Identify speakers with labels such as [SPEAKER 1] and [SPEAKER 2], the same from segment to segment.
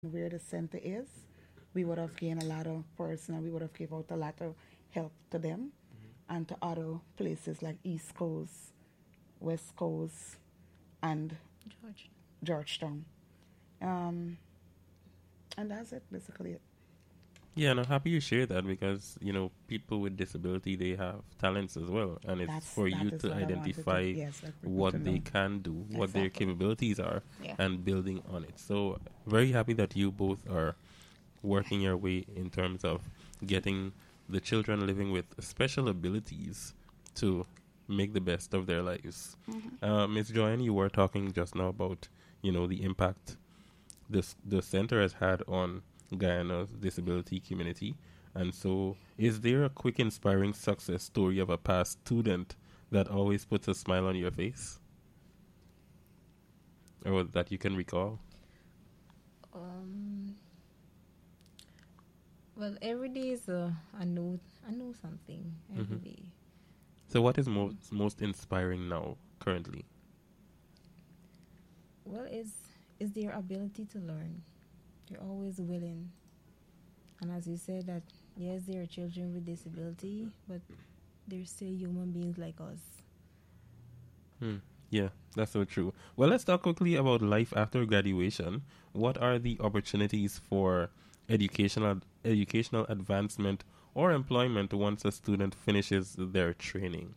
[SPEAKER 1] where the center is, we would have gained a lot of person, we would have given out a lot of help to them and to other places like East Coast, West Coast, and
[SPEAKER 2] George.
[SPEAKER 1] Georgetown. Um, and that's it, basically.
[SPEAKER 3] Yeah, and I'm happy you share that because, people with disability, they have talents as well. And it's for
[SPEAKER 1] That
[SPEAKER 3] you
[SPEAKER 1] is
[SPEAKER 3] to
[SPEAKER 1] what I wanted to,
[SPEAKER 3] identify
[SPEAKER 1] yes, like people to
[SPEAKER 3] what they
[SPEAKER 1] know.
[SPEAKER 3] can do, what their
[SPEAKER 1] Exactly.
[SPEAKER 3] capabilities are,
[SPEAKER 1] Yeah.
[SPEAKER 3] and building on it. So, very happy that you both are working your way in terms of getting the children living with special abilities to make the best of their lives. Ms. Joanne, you were talking just now about, the impact the center has had on Guyana's disability community. And so, is there a quick, inspiring success story of a past student that always puts a smile on your face, or that you can recall?
[SPEAKER 2] Um, well, every day is I know something every
[SPEAKER 3] Mhm.
[SPEAKER 2] day.
[SPEAKER 3] So, what is most inspiring now, currently?
[SPEAKER 2] Well, is their ability to learn. They're always willing, and as you said that yes, they are children with disability, but they're still human beings like us.
[SPEAKER 3] Hmm. Yeah, that's so true. Well, let's talk quickly about life after graduation. What are the opportunities for educational advancement or employment once a student finishes their training?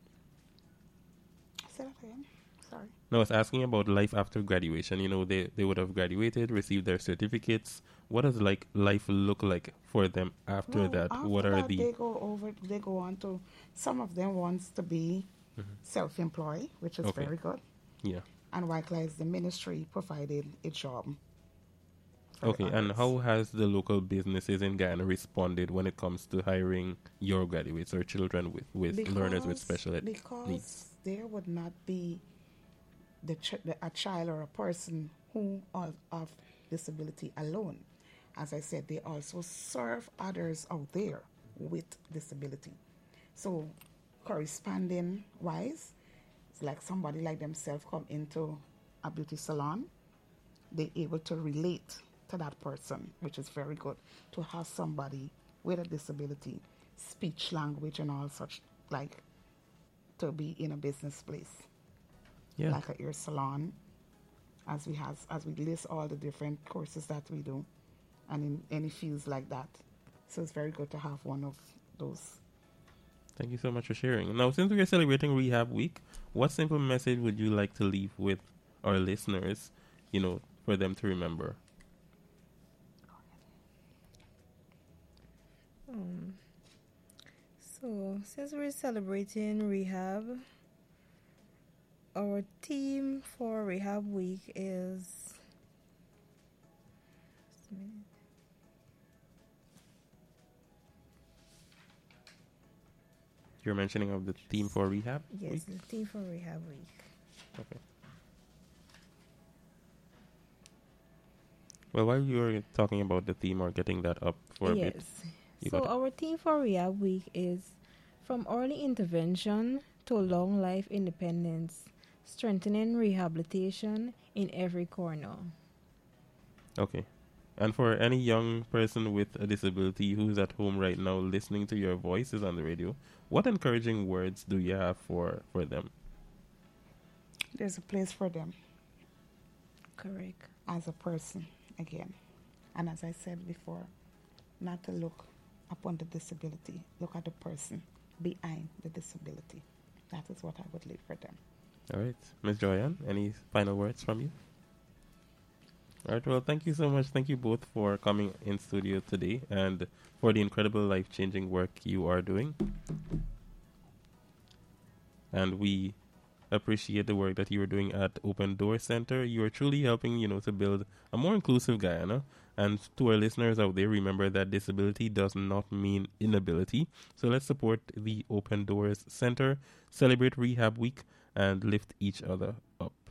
[SPEAKER 1] Say that again. Sorry.
[SPEAKER 3] No, I was asking about life after graduation. They would have graduated, received their certificates. What does like life look like for them after
[SPEAKER 1] Well,
[SPEAKER 3] that? What
[SPEAKER 1] after
[SPEAKER 3] are
[SPEAKER 1] that,
[SPEAKER 3] the
[SPEAKER 1] they go on to, some of them wants to be
[SPEAKER 3] Mhm.
[SPEAKER 1] self-employed, which is
[SPEAKER 3] Okay.
[SPEAKER 1] very good.
[SPEAKER 3] Yeah.
[SPEAKER 1] And likewise, the ministry provided a job for the
[SPEAKER 3] Okay, and
[SPEAKER 1] others.
[SPEAKER 3] how has the local businesses in Guyana responded when it comes to hiring your graduates or children with learners with special needs?
[SPEAKER 1] Because there would not be a child or a person who are of disability alone. As I said, they also serve others out there with disability. So, corresponding wise, it's like somebody like themselves come into a beauty salon, they're able to relate to that person, which is very good. To have somebody with a disability, speech language and all such, like to be in a business place,
[SPEAKER 3] Yeah.
[SPEAKER 1] like a ear salon, as we list all the different courses that we do, and in any fields like that. So it's very good to have one of those.
[SPEAKER 3] Thank you so much for sharing. Now, since we are celebrating Rehab Week, what simple message would you like to leave with our listeners, for them to remember?
[SPEAKER 2] Um, so since we're celebrating rehab, our theme for Rehab Week is
[SPEAKER 3] You're mentioning of the theme for Rehab
[SPEAKER 2] yes,
[SPEAKER 3] Week?
[SPEAKER 2] the theme for Rehab Week.
[SPEAKER 3] Okay. Well, while you were talking about the theme or getting that up for a bit,
[SPEAKER 2] Yes.
[SPEAKER 3] you
[SPEAKER 2] So
[SPEAKER 3] got it.
[SPEAKER 2] our theme for Rehab Week is from early intervention to long life independence, strengthening rehabilitation in every corner.
[SPEAKER 3] Okay. And for any young person with a disability who's at home right now listening to your voices on the radio, what encouraging words do you have for them?
[SPEAKER 1] There's a place for them
[SPEAKER 2] Correct.
[SPEAKER 1] as a person again. And as I said before, not to look upon the disability, look at the person behind the disability. That is what I would leave for them.
[SPEAKER 3] All right. Ms. Joyanne, any final words from you? All right. Well, thank you so much. Thank you both for coming in studio today and for the incredible life-changing work you are doing. And we appreciate the work that you are doing at Open Door Center. You are truly helping, to build a more inclusive Guyana. And to our listeners out there, remember that disability does not mean inability. So let's support the Open Doors Center, celebrate Rehab Week, and lift each other up.